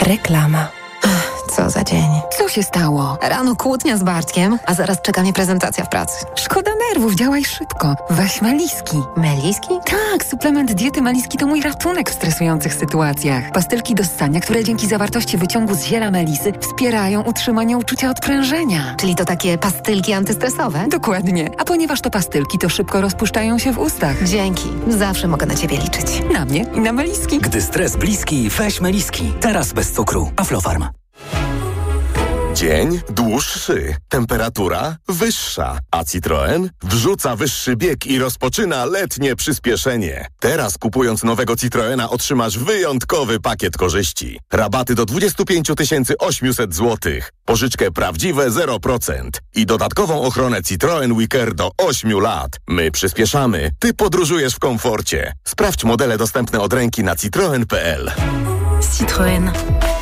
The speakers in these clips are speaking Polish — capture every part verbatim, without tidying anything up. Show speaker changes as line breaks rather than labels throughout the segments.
Reklama. Co za dzień.
Co się stało?
Rano kłótnia z Bartkiem, a zaraz czeka mnie prezentacja w pracy.
Szkoda nerwów, działaj szybko. Weź Meliski.
Meliski?
Tak, suplement diety Meliski to mój ratunek w stresujących sytuacjach. Pastylki do ssania, które dzięki zawartości wyciągu z ziela melisy wspierają utrzymanie uczucia odprężenia.
Czyli to takie pastylki antystresowe?
Dokładnie. A ponieważ to pastylki, to szybko rozpuszczają się w ustach.
Dzięki. Zawsze mogę na ciebie liczyć.
Na mnie i na Meliski.
Gdy stres bliski, weź Meliski. Teraz bez cukru. Aflofarm.
Dzień dłuższy, temperatura wyższa, a Citroen wrzuca wyższy bieg i rozpoczyna letnie przyspieszenie. Teraz kupując nowego Citroena otrzymasz wyjątkowy pakiet korzyści. Rabaty do dwadzieścia pięć tysięcy osiemset złotych, pożyczkę prawdziwe zero procent i dodatkową ochronę Citroen WeCare do ośmiu lat. My przyspieszamy, ty podróżujesz w komforcie. Sprawdź modele dostępne od ręki na citroen kropka p l.
Citroen.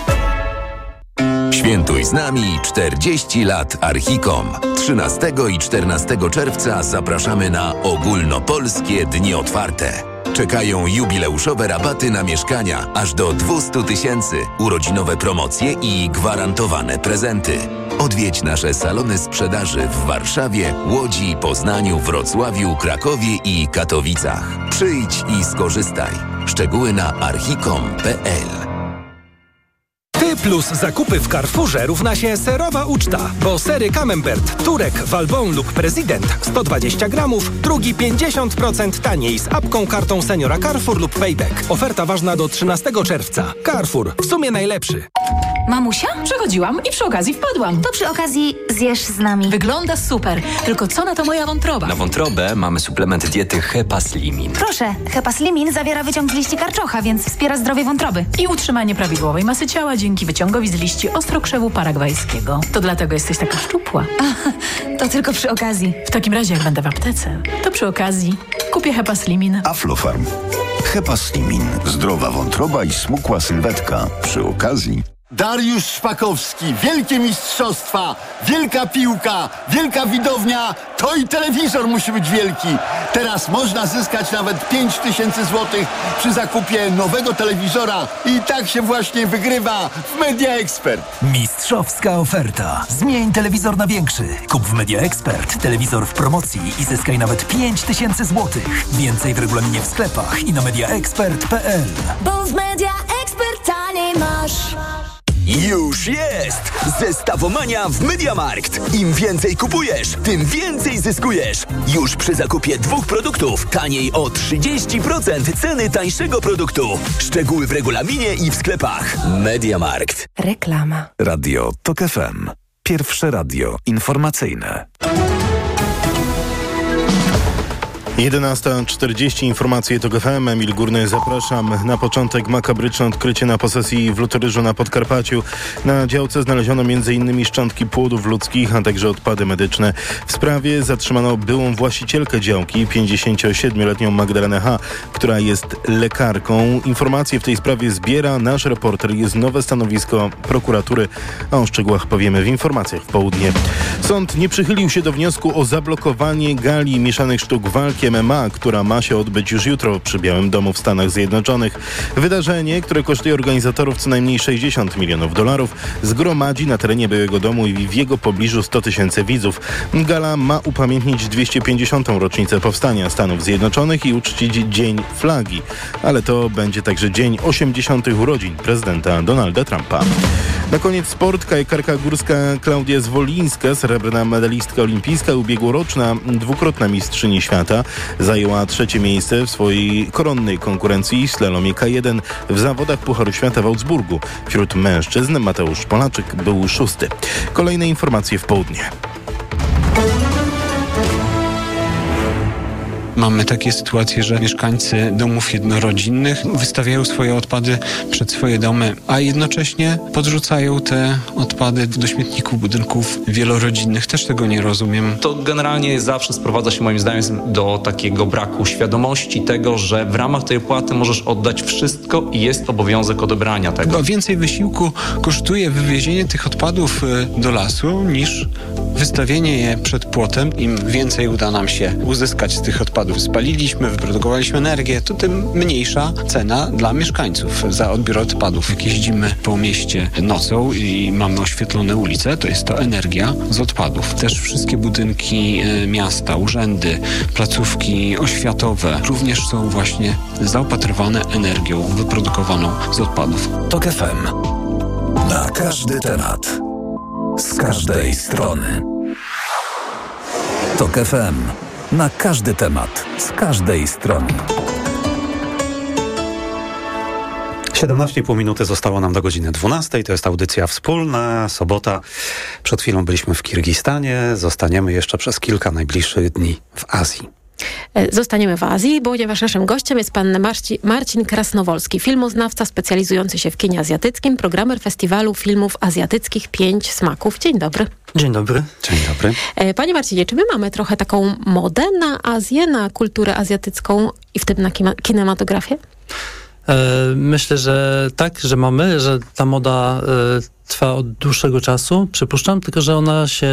Świętuj z nami czterdzieści lat Archicom. trzynastego i czternastego czerwca zapraszamy na ogólnopolskie dni otwarte. Czekają jubileuszowe rabaty na mieszkania aż do dwieście tysięcy, urodzinowe promocje i gwarantowane prezenty. Odwiedź nasze salony sprzedaży w Warszawie, Łodzi, Poznaniu, Wrocławiu, Krakowie i Katowicach. Przyjdź i skorzystaj. Szczegóły na archicom kropka p l.
Ty plus zakupy w Carrefourze równa się serowa uczta, bo sery Camembert, Turek, Valbon lub Prezydent sto dwadzieścia gramów, drugi pięćdziesiąt procent taniej z apką, kartą seniora Carrefour lub Payback. Oferta ważna do trzynastego czerwca. Carrefour, w sumie najlepszy.
Mamusia? Przechodziłam i przy okazji wpadłam.
To przy okazji zjesz z nami.
Wygląda super, tylko co na to moja wątroba?
Na wątrobę mamy suplement diety Hepaslimin.
Proszę, Hepaslimin zawiera wyciąg z liści karczocha, więc wspiera zdrowie wątroby.
I utrzymanie prawidłowej masy ciała dzięki wyciągowi z liści ostrokrzewu paragwajskiego. To dlatego jesteś taka szczupła.
A, to tylko przy okazji.
W takim razie, jak będę w aptece, to przy okazji kupię Hepaslimin.
Aflofarm. Hepaslimin. Zdrowa wątroba i smukła sylwetka. Przy okazji...
Dariusz Szpakowski, wielkie mistrzostwa, wielka piłka, wielka widownia, to i telewizor musi być wielki. Teraz można zyskać nawet pięć tysięcy złotych przy zakupie nowego telewizora i tak się właśnie wygrywa w Media Expert.
Mistrzowska oferta. Zmień telewizor na większy. Kup w Media Expert telewizor w promocji i zyskaj nawet pięć tysięcy złotych. Więcej w regulaminie w sklepach i na media expert kropka p l.
Bo w Media Expert taniej masz.
Już jest! Zestawomania w MediaMarkt. Im więcej kupujesz, tym więcej zyskujesz. Już przy zakupie dwóch produktów taniej o trzydzieści procent ceny tańszego produktu. Szczegóły w regulaminie i w sklepach. MediaMarkt.
Reklama.
Radio Tok F M. Pierwsze radio informacyjne.
jedenasta czterdzieści, informacje Tok F M. Emil Górny, zapraszam. Na początek makabryczne odkrycie na posesji w Lutoryżu na Podkarpaciu. Na działce znaleziono między innymi szczątki płodów ludzkich, a także odpady medyczne. W sprawie zatrzymano byłą właścicielkę działki, pięćdziesięciosiedmioletnią Magdalenę H., która jest lekarką. Informacje w tej sprawie zbiera nasz reporter. Jest nowe stanowisko prokuratury, a o szczegółach powiemy w informacjach w południe. Sąd nie przychylił się do wniosku o zablokowanie gali mieszanych sztuk walki M M A, która ma się odbyć już jutro przy Białym Domu w Stanach Zjednoczonych. Wydarzenie, które kosztuje organizatorów co najmniej sześćdziesiąt milionów dolarów, zgromadzi na terenie Białego Domu i w jego pobliżu sto tysięcy widzów. Gala ma upamiętnić dwieście pięćdziesiątą rocznicę powstania Stanów Zjednoczonych i uczcić Dzień Flagi. Ale to będzie także dzień osiemdziesiątych urodzin prezydenta Donalda Trumpa. Na koniec sport. Kajakarka górska Klaudia Zwolińska, srebrna medalistka olimpijska, ubiegłoroczna dwukrotna mistrzyni świata, zajęła trzecie miejsce w swojej koronnej konkurencji w slalomie K jeden w zawodach Pucharu Świata w Augsburgu. Wśród mężczyzn Mateusz Polaczyk był szósty. Kolejne informacje w południe.
Mamy takie sytuacje, że mieszkańcy domów jednorodzinnych wystawiają swoje odpady przed swoje domy, a jednocześnie podrzucają te odpady do śmietników budynków wielorodzinnych. Też tego nie rozumiem.
To generalnie zawsze sprowadza się moim zdaniem do takiego braku świadomości tego, że w ramach tej opłaty możesz oddać wszystko i jest obowiązek odebrania tego.
Chyba więcej wysiłku kosztuje wywiezienie tych odpadów do lasu niż wystawienie je przed płotem. Im więcej uda nam się uzyskać z tych odpadów. Spaliliśmy, wyprodukowaliśmy energię, to tym mniejsza cena dla mieszkańców za odbiór odpadów. Jak jeździmy po mieście nocą i mamy oświetlone ulice, to jest to energia z odpadów. Też wszystkie budynki miasta, urzędy, placówki oświatowe również są właśnie zaopatrywane energią wyprodukowaną z odpadów.
TOK F M. Na każdy temat. Z każdej strony. TOK F M. Na każdy temat. Z każdej strony.
siedemnaście i pół minuty zostało nam do godziny dwunastej. To jest audycja wspólna, sobota. Przed chwilą byliśmy w Kirgistanie. Zostaniemy jeszcze przez kilka najbliższych dni w Azji.
Zostaniemy w Azji, ponieważ naszym gościem jest pan Marci- Marcin Krasnowolski, filmoznawca specjalizujący się w kinie azjatyckim, programer Festiwalu Filmów Azjatyckich Pięć Smaków. Dzień dobry.
Dzień dobry. Dzień dobry.
Panie Marcinie, czy my mamy trochę taką modę na Azję, na kulturę azjatycką i w tym na kima- kinematografię?
Myślę, że tak, że mamy, że ta moda trwa od dłuższego czasu, przypuszczam, tylko że ona się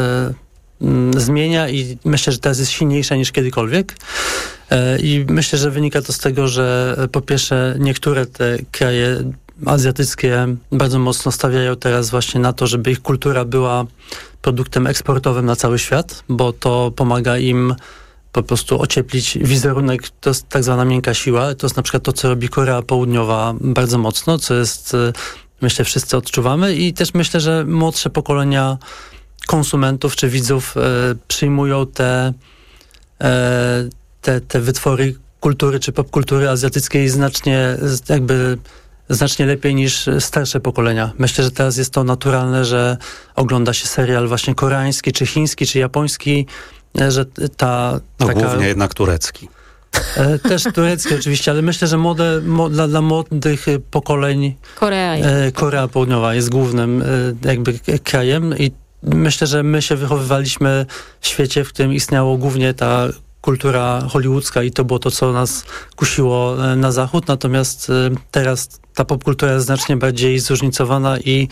zmienia i myślę, że teraz jest silniejsza niż kiedykolwiek. I myślę, że wynika to z tego, że po pierwsze niektóre te kraje azjatyckie bardzo mocno stawiają teraz właśnie na to, żeby ich kultura była produktem eksportowym na cały świat, bo to pomaga im po prostu ocieplić wizerunek. To jest tak zwana miękka siła. To jest na przykład to, co robi Korea Południowa bardzo mocno, co jest, myślę, wszyscy odczuwamy i też myślę, że młodsze pokolenia konsumentów czy widzów e, przyjmują te, e, te, te wytwory kultury czy popkultury azjatyckiej znacznie jakby znacznie lepiej niż starsze pokolenia. Myślę, że teraz jest to naturalne, że ogląda się serial właśnie koreański, czy chiński, czy japoński, że ta
no,
taka...
głównie jednak turecki.
E, też turecki oczywiście, ale myślę, że młode, mo, dla, dla młodych pokoleń
Korea,
e, Korea Południowa jest głównym e, jakby krajem i myślę, że my się wychowywaliśmy w świecie, w którym istniało głównie ta kultura hollywoodzka i to było to, co nas kusiło na zachód, natomiast teraz ta popkultura jest znacznie bardziej zróżnicowana i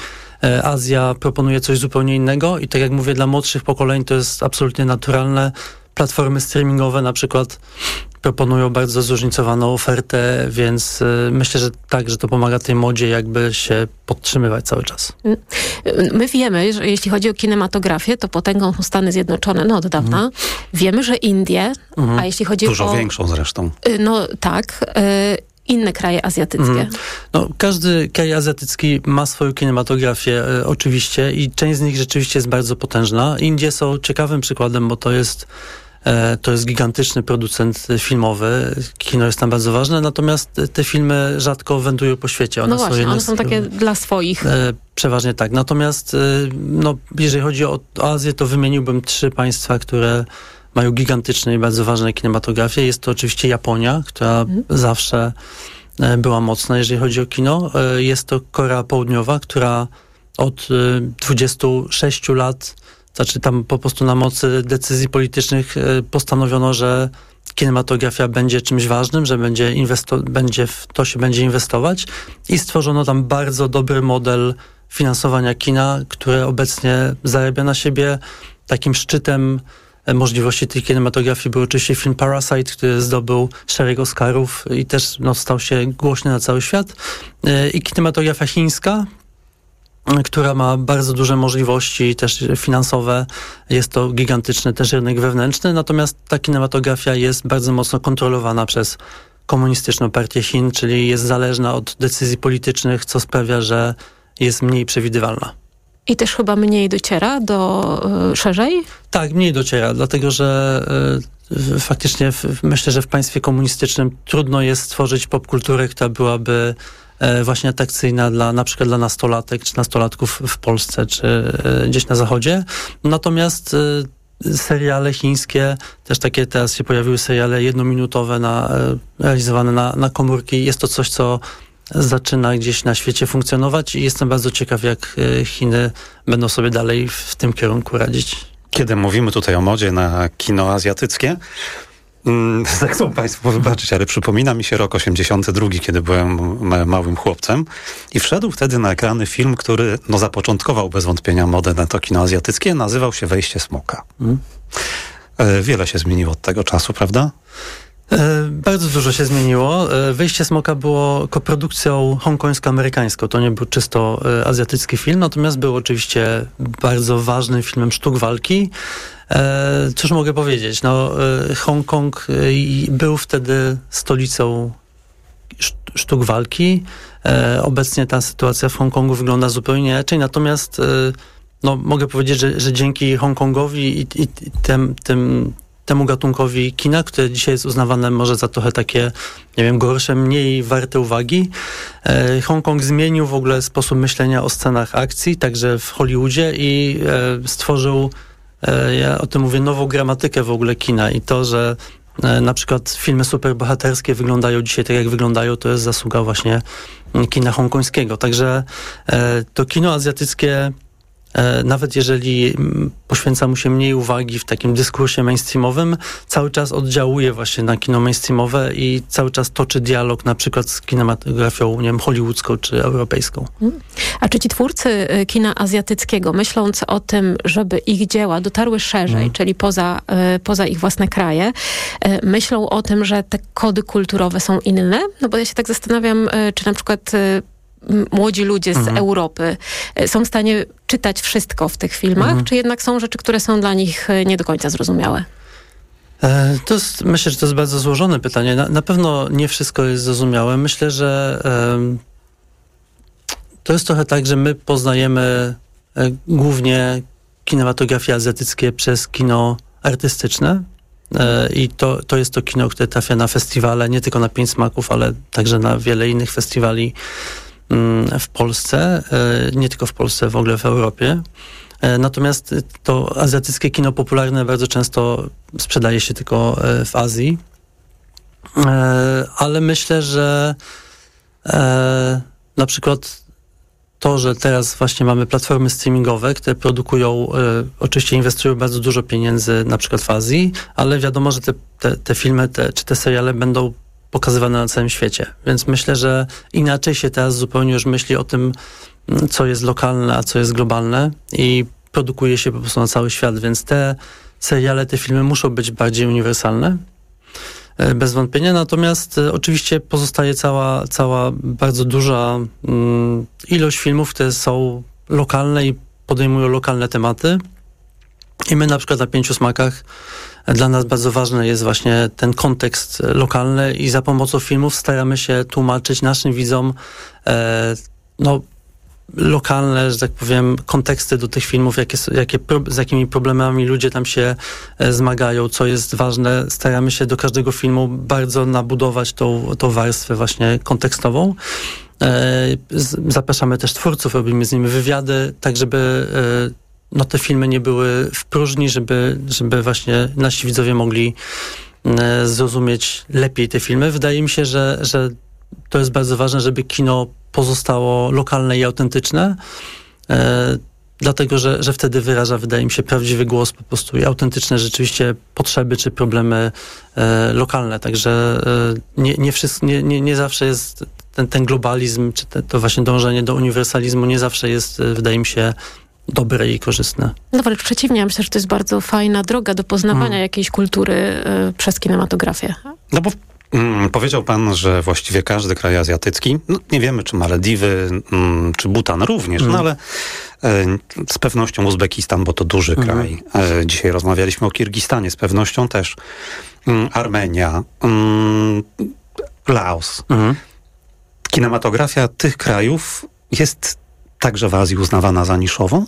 Azja proponuje coś zupełnie innego i tak jak mówię, dla młodszych pokoleń to jest absolutnie naturalne. Platformy streamingowe na przykład proponują bardzo zróżnicowaną ofertę, więc y, myślę, że tak, że to pomaga tej modzie jakby się podtrzymywać cały czas.
My wiemy, że jeśli chodzi o kinematografię, to potęgą są Stany Zjednoczone, no od dawna. Mhm. Wiemy, że Indie, mhm. a jeśli chodzi
Dużo
o... Dużo
większą zresztą.
No tak, y, inne kraje azjatyckie. Mhm.
No, każdy kraj azjatycki ma swoją kinematografię y, oczywiście i część z nich rzeczywiście jest bardzo potężna. Indie są ciekawym przykładem, bo to jest To jest gigantyczny producent filmowy. Kino jest tam bardzo ważne, natomiast te filmy rzadko wędrują po świecie. One
no właśnie,
są
one są takie dla swoich.
E, przeważnie tak. Natomiast e, no, jeżeli chodzi o, o Azję, to wymieniłbym trzy państwa, które mają gigantyczne i bardzo ważne kinematografie. Jest to oczywiście Japonia, która mhm. zawsze e, była mocna, jeżeli chodzi o kino. E, jest to Korea Południowa, która od e, dwudziestu sześciu lat Znaczy tam po prostu na mocy decyzji politycznych postanowiono, że kinematografia będzie czymś ważnym, że będzie, inwesto- będzie w to się będzie inwestować i stworzono tam bardzo dobry model finansowania kina, które obecnie zarabia na siebie. Takim szczytem możliwości tej kinematografii był oczywiście film Parasite, który zdobył szereg Oscarów i też no, stał się głośny na cały świat. I kinematografia chińska, która ma bardzo duże możliwości też finansowe. Jest to gigantyczny też rynek wewnętrzny, natomiast ta kinematografia jest bardzo mocno kontrolowana przez Komunistyczną Partię Chin, czyli jest zależna od decyzji politycznych, co sprawia, że jest mniej przewidywalna.
I też chyba mniej dociera do y, szerzej?
Tak, mniej dociera, dlatego że y, faktycznie w, myślę, że w państwie komunistycznym trudno jest stworzyć popkulturę, która byłaby właśnie atrakcyjna dla, na przykład dla nastolatek czy nastolatków w Polsce czy y, gdzieś na zachodzie. Natomiast y, seriale chińskie, też takie teraz się pojawiły seriale jednominutowe na, y, realizowane na, na komórki. Jest to coś, co zaczyna gdzieś na świecie funkcjonować i jestem bardzo ciekaw, jak y, Chiny będą sobie dalej w tym kierunku radzić.
Kiedy mówimy tutaj o modzie na kino azjatyckie, Mm, zechcą Państwo wybaczyć, ale przypomina mi się rok osiemdziesiąty drugi, kiedy byłem ma- małym chłopcem i wszedł wtedy na ekrany film, który no, zapoczątkował bez wątpienia modę na to kino azjatyckie, nazywał się Wejście smoka. Mm. E, wiele się zmieniło od tego czasu, prawda?
E, bardzo dużo się zmieniło. E, Wejście smoka było koprodukcją hongkońsko-amerykańską. To nie był czysto e, azjatycki film, natomiast był oczywiście bardzo ważnym filmem sztuk walki. E, cóż mogę powiedzieć? No, e, Hongkong e, był wtedy stolicą sztuk walki. E, obecnie ta sytuacja w Hongkongu wygląda zupełnie inaczej, natomiast e, no, mogę powiedzieć, że, że dzięki Hongkongowi i, i tym, tym, temu gatunkowi kina, które dzisiaj jest uznawane może za trochę takie, nie wiem, gorsze, mniej warte uwagi, e, Hongkong zmienił w ogóle sposób myślenia o scenach akcji, także w Hollywoodzie i e, stworzył, e, ja o tym mówię, nową gramatykę w ogóle kina i to, że na przykład filmy superbohaterskie wyglądają dzisiaj tak, jak wyglądają, to jest zasługa właśnie kina hongkońskiego. Także e, to kino azjatyckie, e, nawet jeżeli poświęca mu się mniej uwagi w takim dyskursie mainstreamowym, cały czas oddziałuje właśnie na kino mainstreamowe i cały czas toczy dialog na przykład z kinematografią, nie wiem, hollywoodzką czy europejską.
A czy ci twórcy kina azjatyckiego, myśląc o tym, żeby ich dzieła dotarły szerzej, hmm. czyli poza, poza ich własne kraje, myślą o tym, że te kody kulturowe są inne? No bo ja się tak zastanawiam, czy na przykład młodzi ludzie z mhm. Europy są w stanie czytać wszystko w tych filmach, mhm. czy jednak są rzeczy, które są dla nich nie do końca zrozumiałe?
To jest, myślę, że to jest bardzo złożone pytanie. Na, na pewno nie wszystko jest zrozumiałe. Myślę, że um, to jest trochę tak, że my poznajemy e, głównie kinematografie azjatyckie przez kino artystyczne e, i to, to jest to kino, które trafia na festiwale, nie tylko na Pięć Smaków, ale także na wiele innych festiwali mm, w Polsce, e, nie tylko w Polsce, w ogóle w Europie. E, natomiast to azjatyckie kino popularne bardzo często sprzedaje się tylko e, w Azji, e, ale myślę, że e, na przykład to, że teraz właśnie mamy platformy streamingowe, które produkują, e, oczywiście inwestują bardzo dużo pieniędzy na przykład w Azji, ale wiadomo, że te, te, te filmy te, czy te seriale będą pokazywane na całym świecie. Więc myślę, że inaczej się teraz zupełnie już myśli o tym, co jest lokalne, a co jest globalne i produkuje się po prostu na cały świat, więc te seriale, te filmy muszą być bardziej uniwersalne. Bez wątpienia, natomiast e, oczywiście pozostaje cała, cała bardzo duża mm, ilość filmów, które są lokalne i podejmują lokalne tematy. I my na przykład na Pięciu Smakach e, dla nas bardzo ważny jest właśnie ten kontekst lokalny i za pomocą filmów staramy się tłumaczyć naszym widzom e, no, lokalne, że tak powiem, konteksty do tych filmów, jakie, jakie, z jakimi problemami ludzie tam się e, zmagają, co jest ważne. Staramy się do każdego filmu bardzo nabudować tą, tą warstwę właśnie kontekstową. E, z, zapraszamy też twórców, robimy z nimi wywiady, tak żeby e, no, te filmy nie były w próżni, żeby, żeby właśnie nasi widzowie mogli e, zrozumieć lepiej te filmy. Wydaje mi się, że, że to jest bardzo ważne, żeby kino pozostało lokalne i autentyczne, e, dlatego, że, że wtedy wyraża, wydaje mi się, prawdziwy głos po prostu i autentyczne rzeczywiście potrzeby czy problemy e, lokalne. Także e, nie, nie, wszystko, nie, nie, nie zawsze jest ten, ten globalizm, czy te, to właśnie dążenie do uniwersalizmu nie zawsze jest, wydaje mi się, dobre i korzystne.
No wręcz przeciwnie, ja myślę, że to jest bardzo fajna droga do poznawania hmm. jakiejś kultury y, przez kinematografię. No bo
Mm, powiedział pan, że właściwie każdy kraj azjatycki, no, nie wiemy czy Malediwy, mm, czy Butan również, mm. no ale e, z pewnością Uzbekistan, bo to duży mm. kraj. E, dzisiaj rozmawialiśmy o Kirgistanie, z pewnością też mm, Armenia, mm, Laos. Mm. Kinematografia tych krajów jest także w Azji uznawana za niszową?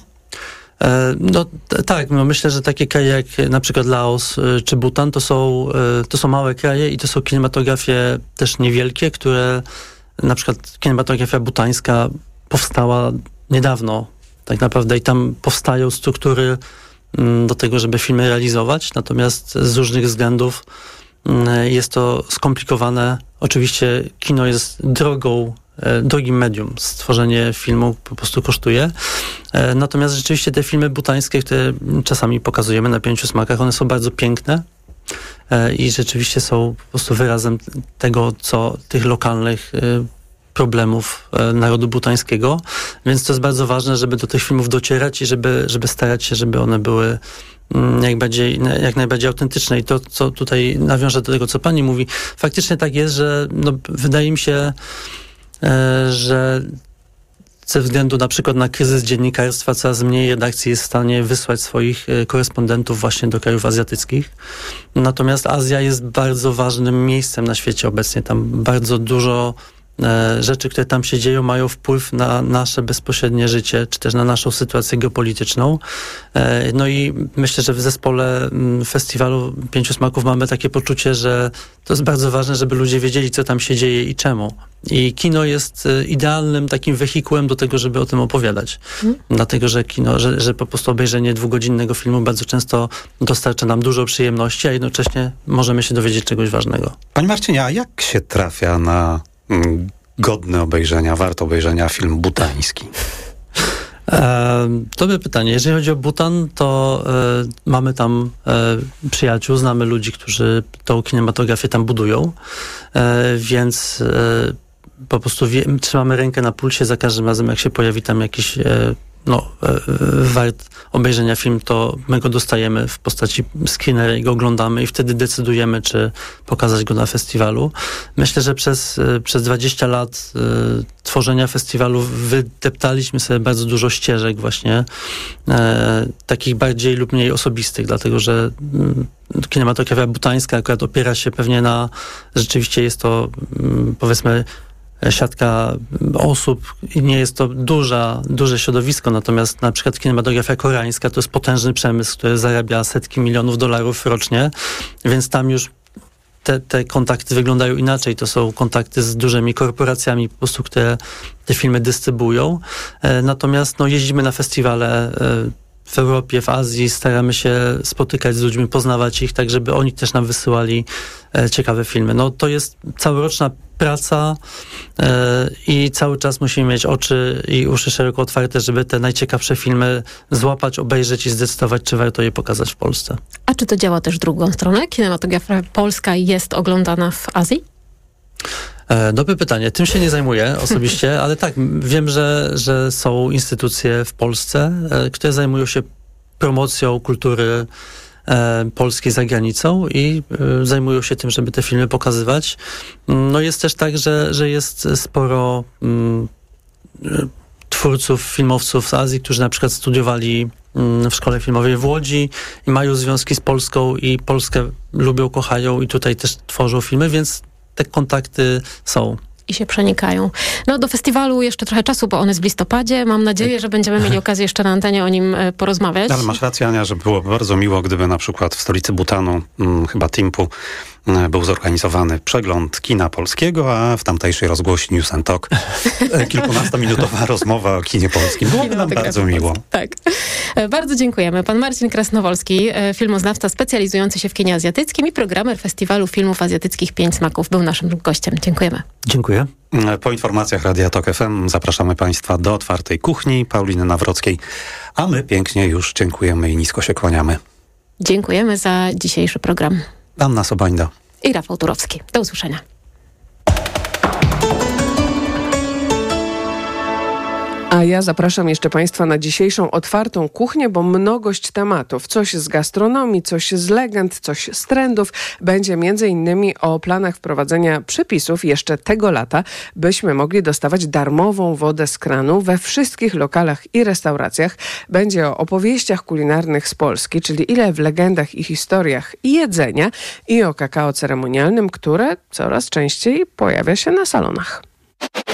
No t- tak, no myślę, że takie kraje jak na przykład Laos y, czy Butan to są, y, to są małe kraje i to są kinematografie też niewielkie, które na przykład kinematografia butańska powstała niedawno tak naprawdę i tam powstają struktury y, do tego, żeby filmy realizować, natomiast z różnych względów y, jest to skomplikowane. Oczywiście kino jest drogą drugim medium. Stworzenie filmu po prostu kosztuje. Natomiast rzeczywiście te filmy butańskie, które czasami pokazujemy na Pięciu Smakach, one są bardzo piękne i rzeczywiście są po prostu wyrazem tego, co tych lokalnych problemów narodu butańskiego, więc to jest bardzo ważne, żeby do tych filmów docierać i żeby, żeby starać się, żeby one były jak, bardziej, jak najbardziej autentyczne. I to, co tutaj nawiążę do tego, co pani mówi, faktycznie tak jest, że no, wydaje mi się, że ze względu na przykład na kryzys dziennikarstwa coraz mniej redakcji jest w stanie wysłać swoich korespondentów właśnie do krajów azjatyckich. Natomiast Azja jest bardzo ważnym miejscem na świecie obecnie. Tam bardzo dużo rzeczy, które tam się dzieją, mają wpływ na nasze bezpośrednie życie, czy też na naszą sytuację geopolityczną. No i myślę, że w zespole festiwalu Pięciu Smaków mamy takie poczucie, że to jest bardzo ważne, żeby ludzie wiedzieli, co tam się dzieje i czemu. I kino jest idealnym takim wehikułem do tego, żeby o tym opowiadać. Hmm. Dlatego, że kino, że, że po prostu obejrzenie dwugodzinnego filmu bardzo często dostarcza nam dużo przyjemności, a jednocześnie możemy się dowiedzieć czegoś ważnego.
Pani Marcinie, a jak się trafia na godne obejrzenia, warto obejrzenia film butański?
E, dobre pytanie. Jeżeli chodzi o Butan, to e, mamy tam e, przyjaciół, znamy ludzi, którzy tą kinematografię tam budują, e, więc e, po prostu wie, trzymamy rękę na pulsie za każdym razem, jak się pojawi tam jakiś e, no, e, wart obejrzenia film, to my go dostajemy w postaci screenera i go oglądamy i wtedy decydujemy, czy pokazać go na festiwalu. Myślę, że przez, e, przez dwadzieścia lat e, tworzenia festiwalu wydeptaliśmy sobie bardzo dużo ścieżek właśnie, e, takich bardziej lub mniej osobistych, dlatego że m, kinematografia butańska akurat opiera się pewnie na, rzeczywiście jest to m, powiedzmy siatka osób i nie jest to duża, duże środowisko, natomiast na przykład kinematografia koreańska to jest potężny przemysł, który zarabia setki milionów dolarów rocznie, więc tam już te, te kontakty wyglądają inaczej. To są kontakty z dużymi korporacjami po prostu, które te filmy dystrybuują. E, natomiast no, jeździmy na festiwale e, w Europie, w Azji, staramy się spotykać z ludźmi, poznawać ich, tak żeby oni też nam wysyłali e, ciekawe filmy. No to jest całoroczna praca e, i cały czas musimy mieć oczy i uszy szeroko otwarte, żeby te najciekawsze filmy złapać, obejrzeć i zdecydować, czy warto je pokazać w Polsce.
A czy to działa też w drugą stronę? Kinematografia polska jest oglądana w Azji?
E, dobre pytanie. Tym się nie zajmuję osobiście, ale tak, wiem, że, że są instytucje w Polsce, e, które zajmują się promocją kultury e, polskiej za granicą i e, zajmują się tym, żeby te filmy pokazywać. No jest też tak, że, że jest sporo mm, twórców, filmowców z Azji, którzy na przykład studiowali mm, w szkole filmowej w Łodzi i mają związki z Polską i Polskę lubią, kochają i tutaj też tworzą filmy, więc te kontakty są.
I się przenikają. No do festiwalu jeszcze trochę czasu, bo on jest w listopadzie. Mam nadzieję, że będziemy mieli okazję jeszcze na antenie o nim porozmawiać.
Ale masz rację, Ania, że byłoby bardzo miło, gdyby na przykład w stolicy Butanu, hmm, chyba Timpu, był zorganizowany przegląd kina polskiego, a w tamtejszej rozgłośni News and Talk kilkunastominutowa rozmowa o kinie polskim. Byłoby nam bardzo miło.
Tak. Bardzo dziękujemy. Pan Marcin Krasnowolski, filmoznawca specjalizujący się w kinie azjatyckim i programer Festiwalu Filmów Azjatyckich Pięć Smaków, był naszym gościem. Dziękujemy.
Dziękuję.
Po informacjach Radia Tok F M zapraszamy Państwa do Otwartej Kuchni Pauliny Nawrockiej, a my pięknie już dziękujemy i nisko się kłaniamy.
Dziękujemy za dzisiejszy program.
Anna Sobańda
i Rafał Turowski. Do usłyszenia.
A ja zapraszam jeszcze Państwa na dzisiejszą Otwartą Kuchnię, bo mnogość tematów. Coś z gastronomii, coś z legend, coś z trendów. Będzie między innymi o planach wprowadzenia przepisów jeszcze tego lata, byśmy mogli dostawać darmową wodę z kranu we wszystkich lokalach i restauracjach. Będzie o opowieściach kulinarnych z Polski, czyli ile w legendach i historiach jedzenia, i o kakao ceremonialnym, które coraz częściej pojawia się na salonach.